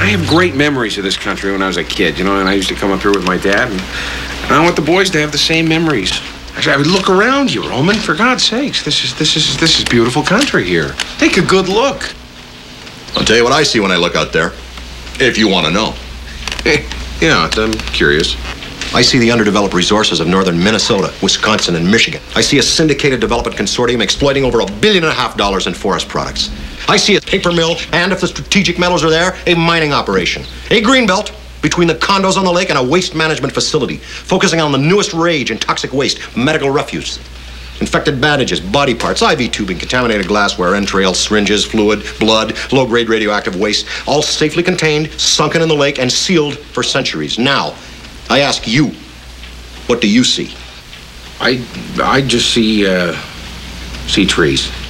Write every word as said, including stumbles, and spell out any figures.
I have great memories of this country when I was a kid, you know, and I used to come up here with my dad, and, and I want the boys to have the same memories. Actually, I would look around you, Roman, for God's sakes. This is this is this is beautiful country here. Take a good look. I'll tell you what I see when I look out there, if you want to know. Hey, yeah, I'm curious. I see the underdeveloped resources of northern Minnesota, Wisconsin, and Michigan. I see a syndicated development consortium exploiting over a billion and a half dollars in forest products. I see a paper mill, and if the strategic metals are there, a mining operation. A greenbelt between the condos on the lake and a waste management facility, focusing on the newest rage in toxic waste, medical refuse. Infected bandages, body parts, I V tubing, contaminated glassware, entrails, syringes, fluid, blood, low-grade radioactive waste, all safely contained, sunken in the lake, and sealed for centuries. Now, I ask you, what do you see? I I just see uh, see trees.